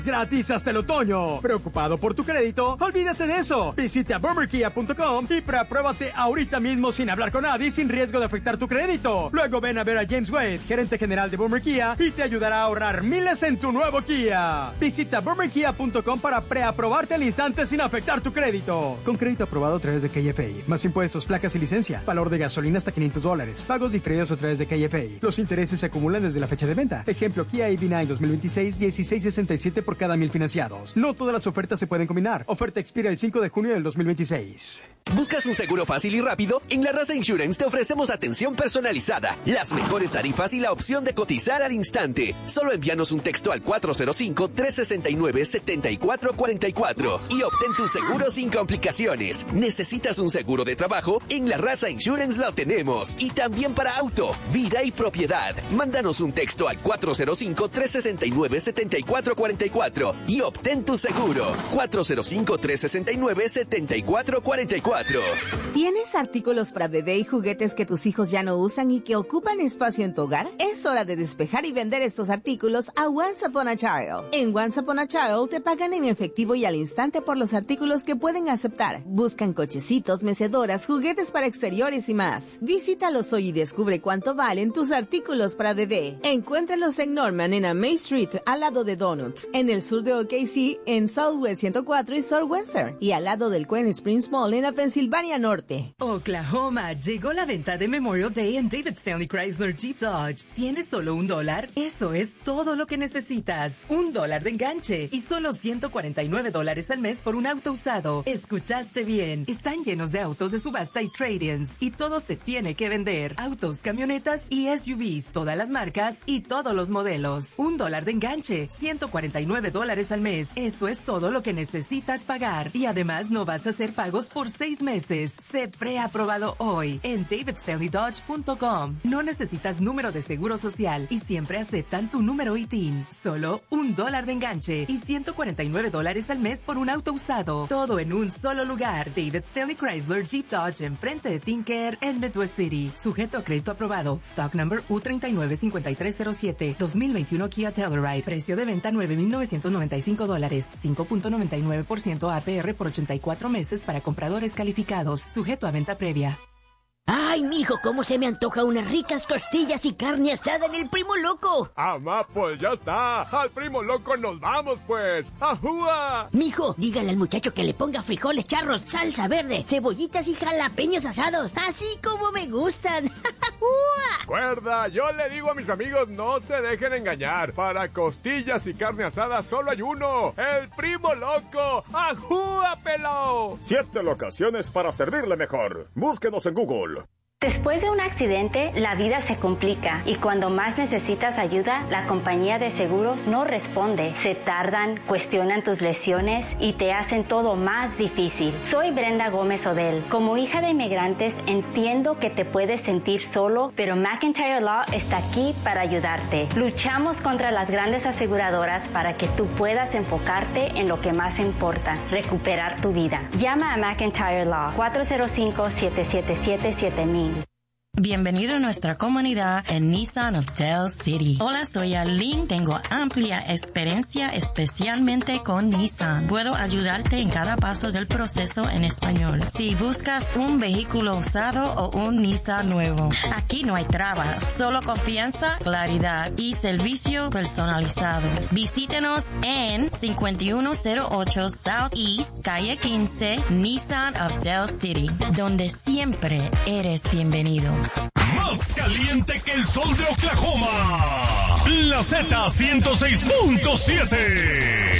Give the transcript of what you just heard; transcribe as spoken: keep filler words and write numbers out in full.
Gratis hasta el otoño. ¿Preocupado por tu crédito? Olvídate de eso. Visita boomer kia punto com y preapruébate ahorita mismo sin hablar con nadie, sin riesgo de afectar tu crédito. Luego ven a ver a James Wade, gerente general de Boomer Kia, y te ayudará a ahorrar miles en tu nuevo Kia. Visita boomer kia punto com para preaprobarte al instante sin afectar tu crédito. Con crédito aprobado a través de K F A. Más impuestos, placas y licencia. Valor de gasolina hasta quinientos dólares. Pagos diferidos a través de K F A. Los intereses se acumulan desde la fecha de venta. Ejemplo, Kia A V nueve dos mil veintiséis, dieciséis sesenta y siete por cada mil financiados. No todas las ofertas se pueden combinar. Oferta expira el cinco de junio del dos mil veintiséis. ¿Buscas un seguro fácil y rápido? En La Raza Insurance te ofrecemos atención personalizada, las mejores tarifas y la opción de cotizar al instante. Solo envíanos un texto al cuatro cero cinco, tres seis nueve, siete cuatro cuatro cuatro y obtén tu seguro sin complicaciones. ¿Necesitas un seguro de trabajo? En La Raza Insurance lo tenemos. Y también para auto, vida y propiedad. Mándanos un texto al cuatro cero cinco, tres seis nueve, siete cuatro cuatro cuatro y obtén tu seguro. cuatro cero cinco, tres seis nueve, siete cuatro cuatro cuatro. ¿Tienes artículos para bebé y juguetes que tus hijos ya no usan y que ocupan espacio en tu hogar? Es hora de despejar y vender estos artículos a Once Upon a Child. En Once Upon a Child te pagan en efectivo y al instante por los artículos que pueden aceptar. Buscan cochecitos, mecedoras, juguetes para exteriores y más. Visítalos hoy y descubre cuánto valen tus artículos para bebé. Encuéntralos en Norman en May Street, al lado de Donuts, en el sur de O K C, en Southwest ciento cuatro y South Windsor, y al lado del Queen Springs Mall en la Pensilvania Norte. Oklahoma, llegó la venta de Memorial Day en David Stanley Chrysler Jeep Dodge. ¿Tienes solo un dólar? Eso es todo lo que necesitas. Un dólar de enganche y solo ciento cuarenta y nueve dólares al mes por un auto usado. Escuchaste bien. Están llenos de autos de subasta y trade-ins y todo se tiene que vender. Autos, camionetas y S U Vs, todas las marcas y todos los modelos. Un dólar de enganche, ciento cuarenta y nueve dólares al mes. Eso es todo lo que necesitas pagar. Y además no vas a hacer pagos por seis meses. Sé preaprobado hoy en david stanley dodge punto com. No necesitas número de seguro social y siempre aceptan tu número I T I N. Solo un dólar de enganche y ciento cuarenta y nueve dólares al mes por un auto usado. Todo en un solo lugar. David Stanley Chrysler Jeep Dodge enfrente de Tinker en Midwest City. Sujeto a crédito aprobado. Stock number U tres nueve cinco tres cero siete. dos mil veintiuno Kia Telluride. Precio de venta nueve mil novecientos noventa y cinco dólares. cinco punto noventa y nueve por ciento A P R por ochenta y cuatro meses para compradores calificados. Sujeto a venta previa. Ay, mijo, cómo se me antoja unas ricas costillas y carne asada en el Primo Loco. Amá, pues ya está. Al Primo Loco nos vamos, pues. ¡Ajúa! Mijo, dígale al muchacho que le ponga frijoles charros, salsa verde, cebollitas y jalapeños asados, así como me gustan. Cuerda, yo le digo a mis amigos, no se dejen engañar. Para costillas y carne asada solo hay uno. El Primo Loco. ¡Ajúa, pelao! Siete locaciones para servirle mejor. Búsquenos en Google. Después de un accidente, la vida se complica y cuando más necesitas ayuda, la compañía de seguros no responde. Se tardan, cuestionan tus lesiones y te hacen todo más difícil. Soy Brenda Gómez Odell. Como hija de inmigrantes, entiendo que te puedes sentir solo, pero McIntyre Law está aquí para ayudarte. Luchamos contra las grandes aseguradoras para que tú puedas enfocarte en lo que más importa, recuperar tu vida. Llama a McIntyre Law cuatro cero cinco, siete siete siete, siete mil. Bienvenido a nuestra comunidad en Nissan of Del City. Hola, soy Arlene. Tengo amplia experiencia especialmente con Nissan. Puedo ayudarte en cada paso del proceso en español. Si buscas un vehículo usado o un Nissan nuevo, aquí no hay trabas, solo confianza, claridad y servicio personalizado. Visítenos en cincuenta y uno cero ocho Southeast, calle quince, Nissan of Del City, donde siempre eres bienvenido. Más caliente que el sol de Oklahoma. La Z ciento seis punto siete.